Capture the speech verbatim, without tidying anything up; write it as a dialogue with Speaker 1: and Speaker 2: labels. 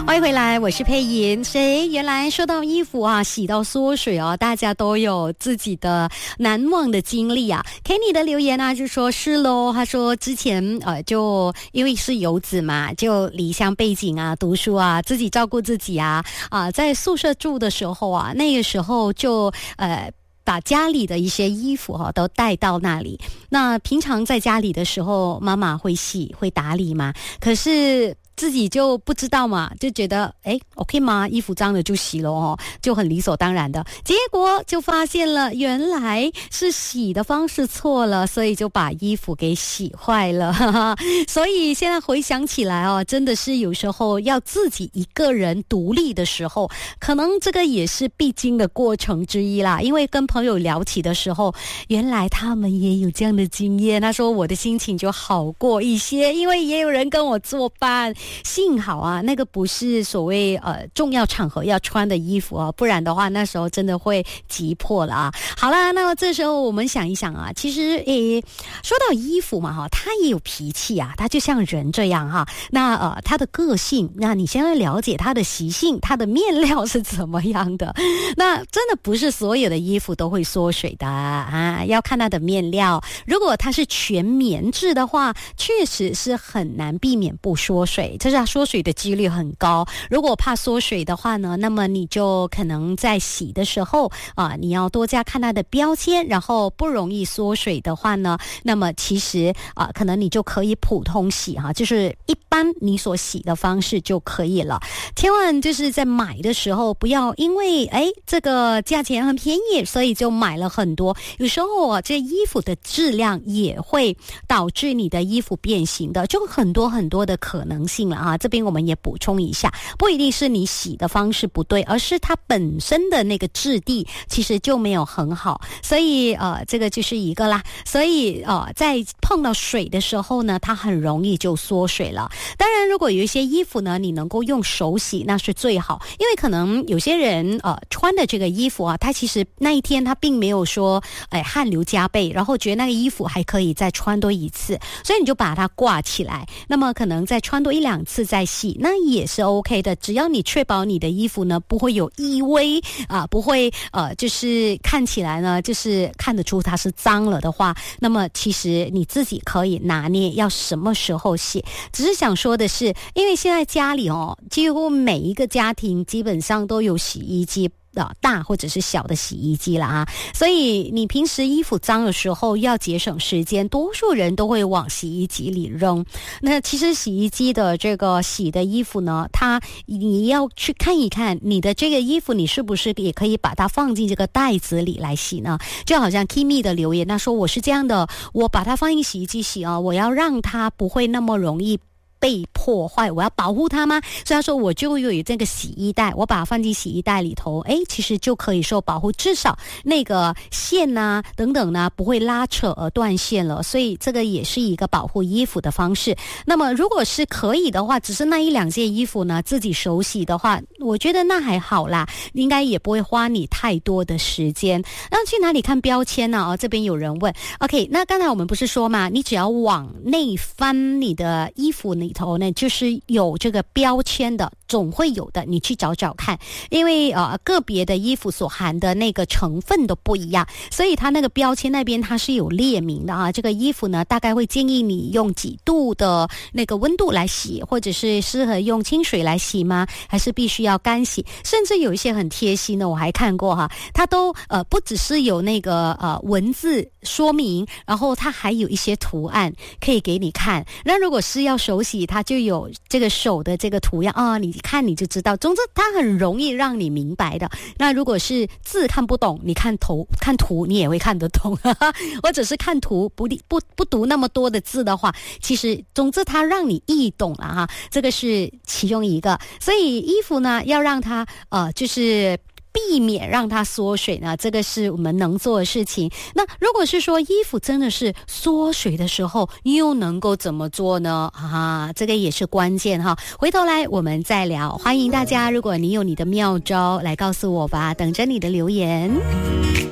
Speaker 1: 欢迎回来，我是佩莹。谁原来说到衣服啊，洗到缩水哦，大家都有自己的难忘的经历啊。Kenny 的留言啊，就说是咯，他说之前呃，就因为是游子嘛，就离乡背景啊，读书啊，自己照顾自己啊，啊，在宿舍住的时候啊，那个时候就呃。把家里的一些衣服哈、啊、都带到那里。那平常在家里的时候，妈妈会洗会打理嘛，可是自己就不知道嘛，就觉得诶 OK 吗？衣服脏了就洗了哦，就很理所当然的。结果就发现了，原来是洗的方式错了，所以就把衣服给洗坏了。哈哈，所以现在回想起来哦，真的是有时候要自己一个人独立的时候，可能这个也是必经的过程之一啦。因为跟朋友聊起的时候，原来他们也有这样的经验，他说我的心情就好过一些，因为也有人跟我作伴。幸好啊，那个不是所谓呃重要场合要穿的衣服啊，不然的话那时候真的会急迫了啊。好啦，那么这时候我们想一想啊，其实诶，说到衣服嘛哈，它也有脾气啊，它就像人这样哈。那呃，它的个性，那你先要了解它的习性，它的面料是怎么样的。那真的不是所有的衣服都会缩水的啊，要看它的面料。如果它是全棉质的话，确实是很难避免不缩水。这是它缩水的几率很高。如果怕缩水的话呢，那么你就可能在洗的时候啊，你要多加看它的标签，然后不容易缩水的话呢，那么其实啊，可能你就可以普通洗哈、啊，就是一般你所洗的方式就可以了。千万就是在买的时候不要因为哎这个价钱很便宜，所以就买了很多。有时候啊，这衣服的质量也会导致你的衣服变形的，就很多很多的可能性了啊，这边我们也补充一下，不一定是你洗的方式不对，而是它本身的那个质地其实就没有很好，所以呃，这个就是一个啦。所以呃，在碰到水的时候呢，它很容易就缩水了。当然，如果有一些衣服呢，你能够用手洗，那是最好，因为可能有些人呃穿的这个衣服啊，他其实那一天他并没有说哎汗流浃背，然后觉得那个衣服还可以再穿多一次，所以你就把它挂起来，那么可能再穿多一两次再洗，那也是 OK 的。只要你确保你的衣服呢不会有异味啊，不会呃就是看起来呢就是看得出它是脏了的话，那么其实你自己可以拿捏要什么时候洗。只是想说的是，因为现在家里哦，几乎每一个家庭基本上都有洗衣机。呃、大或者是小的洗衣机了啊，所以你平时衣服脏的时候要节省时间，多数人都会往洗衣机里扔。那其实洗衣机的这个洗的衣服呢，它你要去看一看你的这个衣服，你是不是也可以把它放进这个袋子里来洗呢？就好像 Kimi 的留言，他说我是这样的，我把它放进洗衣机洗啊，我要让它不会那么容易被破坏，我要保护它吗？所以他说我就有这个洗衣袋，我把它放进洗衣袋里头，诶，其实就可以受保护，至少那个线啊等等呢不会拉扯而断线了，所以这个也是一个保护衣服的方式。那么如果是可以的话，只是那一两件衣服呢自己手洗的话，我觉得那还好啦，应该也不会花你太多的时间。那去哪里看标签呢？哦，这边有人问 OK， 那刚才我们不是说嘛，你只要往内翻你的衣服里头呢，就是有这个标签的，总会有的，你去找找看。因为呃个别的衣服所含的那个成分都不一样，所以它那个标签那边它是有列明的啊。这个衣服呢，大概会建议你用几度的那个温度来洗，或者是适合用清水来洗吗？还是必须要干洗？甚至有一些很贴心的，我还看过哈，它都呃不只是有那个呃文字说明，然后它还有一些图案可以给你看。那如果是要手洗，它就有这个手的这个图样啊、哦，你看你就知道。总之它很容易让你明白的。那如果是字看不懂，你看图看图你也会看得懂或者是看图不不不读那么多的字的话，其实总之它让你易懂了哈，这个是其中一个。所以衣服呢要让它呃就是避免让它缩水呢，这个是我们能做的事情。那如果是说衣服真的是缩水的时候，又能够怎么做呢？啊，这个也是关键哈。回头来我们再聊，欢迎大家，如果你有你的妙招来告诉我吧，等着你的留言。